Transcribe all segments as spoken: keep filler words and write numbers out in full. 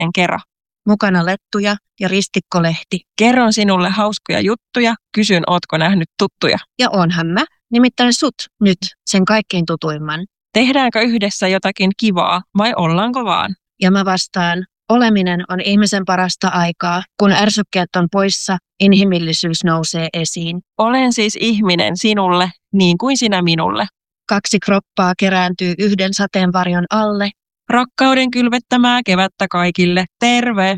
en kera. Mukana lettuja ja ristikkolehti. Kerron sinulle hauskoja juttuja, kysyn ootko nähnyt tuttuja. Ja onhan mä, nimittäin sut nyt, sen kaikkein tutuimman. Tehdäänkö yhdessä jotakin kivaa vai ollaanko vaan? Ja mä vastaan, oleminen on ihmisen parasta aikaa. Kun ärsykkeet on poissa, inhimillisyys nousee esiin. Olen siis ihminen sinulle, niin kuin sinä minulle. Kaksi kroppaa kerääntyy yhden sateenvarjon alle. Rakkauden kylvettämää kevättä kaikille. Terve!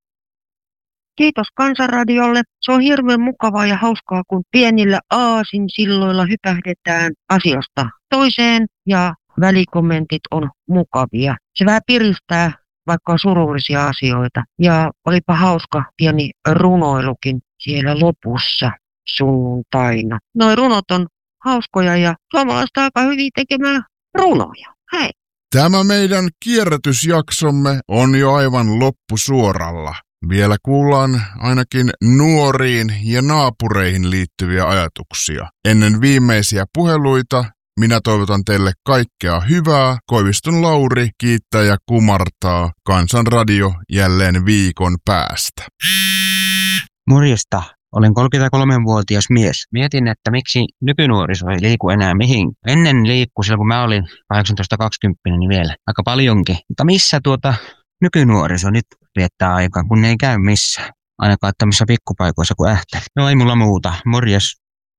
Kiitos Kansanradiolle. Se on hirveän mukavaa ja hauskaa, kun pienillä aasinsilloilla hypähdetään asiasta toiseen ja välikommentit on mukavia. Se vähän piristää, vaikka on surullisia asioita. Ja olipa hauska pieni runoilukin siellä lopussa sunnuntaina. Noi runot on hauskoja ja suomalaiset aika hyvin tekemään runoja. Hei! Tämä meidän kierrätysjaksomme on jo aivan loppusuoralla. Vielä kuullaan ainakin nuoriin ja naapureihin liittyviä ajatuksia. Ennen viimeisiä puheluita minä toivotan teille kaikkea hyvää. Koiviston Lauri kiittää ja kumartaa. Kansanradio jälleen viikon päästä. Morjesta. Olen kolmekymmentäkolmevuotias mies. Mietin, että miksi nykynuoriso ei liiku enää mihin. Ennen liikkui silloin, kun mä olin kahdeksantoista kaksikymmentä, niin vielä aika paljonkin. Mutta missä tuota nykynuoriso nyt viettää aikaa, kun ne ei käy missään. Ainakaan tämmöisissä pikkupaikoissa kuin Ähtäri. No ei mulla muuta. Morjes.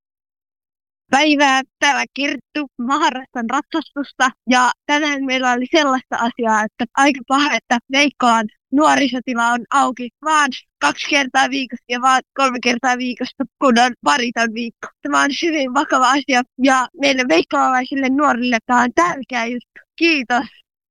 Päivää, täällä Kirttu. Mä harrastan ratsastusta ja tänään meillä oli sellaista asiaa, että aika paha, että Veikkolan nuorisotila on auki vaan kaksi kertaa viikossa ja vaan kolme kertaa viikossa, kun on pariton viikko. Tämä on hyvin vakava asia ja meille veikkolalaisille nuorille tämä on tärkeä juttu. Kiitos.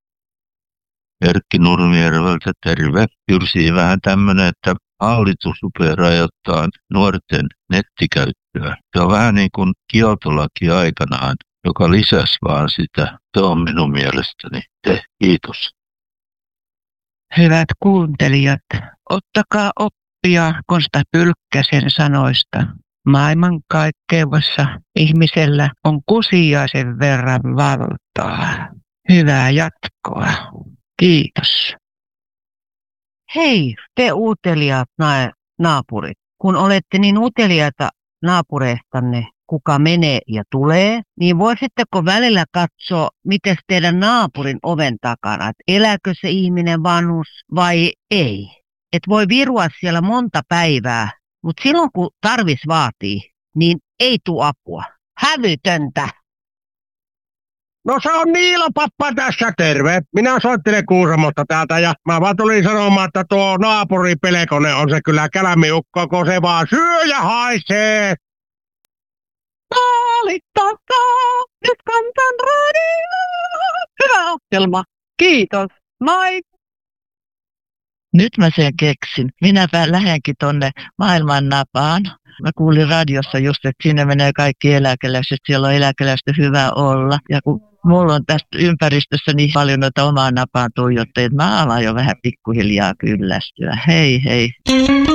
Erkki Nurmijärveltä terve. Jyrsi vähän tämmöinen, että hallitus rupeaa rajoittamaan nuorten nettikäyttöä. Se on vähän niin kuin kieltolaki aikanaan, joka lisäsi vaan sitä. Se on minun mielestäni. Te, kiitos. Hyvät kuuntelijat, ottakaa oppia Konsta Pylkkäsen sanoista. Maailmankaikkeudessa ihmisellä on kusiaisen verran valtaa. Hyvää jatkoa. Kiitos. Hei, te uteliaat na- naapurit. Kun olette niin uteliaita naapureistanne, kuka menee ja tulee, niin voisitteko välillä katsoa, miten teidän naapurin oven takana, että elääkö se ihminen vanhus vai ei. Et voi virua siellä monta päivää, mutta silloin kun tarvis vaatii, niin ei tule apua. Hävytöntä. No se on Niilo pappa tässä, terve. Minä soittelen Kuusamosta täältä ja mä vaan tulin sanomaan, että tuo naapuri Pelkonen on se kyllä kälämiukko, kun se vaan syö ja haisee. Maalittakaa nyt Kansanradio. Hyvä ohjelma. Kiitos. Moi. Nyt mä sen keksin. Minäpä lähdenkin tonne maailman napaan. Mä kuulin radiossa just, että sinne menee kaikki eläkeläiset. Siellä on eläkeläistä hyvä olla. Ja kun mulla on tästä ympäristössä niin paljon noita omaan napaan tuijotteita, mä alan jo vähän pikkuhiljaa kyllästyä. Hei hei.